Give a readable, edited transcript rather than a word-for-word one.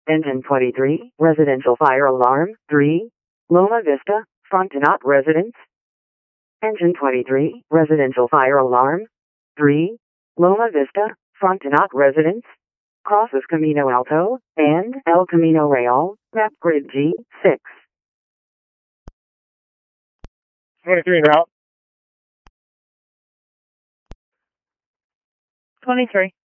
Engine 23, residential fire alarm. 3. Loma Vista, Frontenac residence. Engine 23, residential fire alarm. 3. Loma Vista, Frontenac residence. Crosses Camino Alto and El Camino Real, map grid G6. 23 en route. 23.